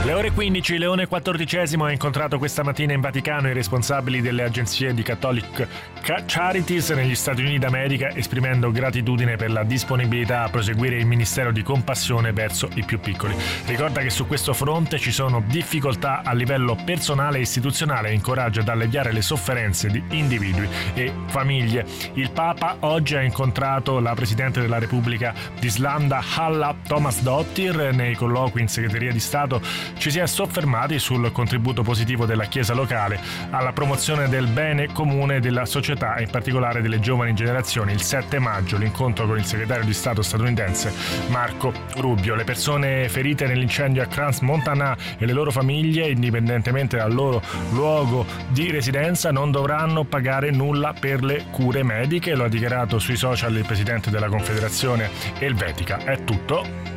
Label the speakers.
Speaker 1: Le ore 15, Leone XIV ha incontrato questa mattina in Vaticano i responsabili delle agenzie di Catholic Charities negli Stati Uniti d'America, esprimendo gratitudine per la disponibilità a proseguire il ministero di compassione verso i più piccoli. Ricorda che su questo fronte ci sono difficoltà a livello personale e istituzionale e incoraggia ad alleviare le sofferenze di individui e famiglie. Il Papa oggi ha incontrato la Presidente della Repubblica d'Islanda, Halla Thomasdottir. Nei colloqui in segreteria di Stato ci si è soffermati sul contributo positivo della Chiesa locale alla promozione del bene comune della società e in particolare delle giovani generazioni. Il 7 maggio l'incontro con il segretario di Stato statunitense Marco Rubio. Le persone ferite nell'incendio a Crans Montana e le loro famiglie, indipendentemente dal loro luogo di residenza, non dovranno pagare nulla per le cure mediche. Lo ha dichiarato sui social il presidente della Confederazione Elvetica. È tutto.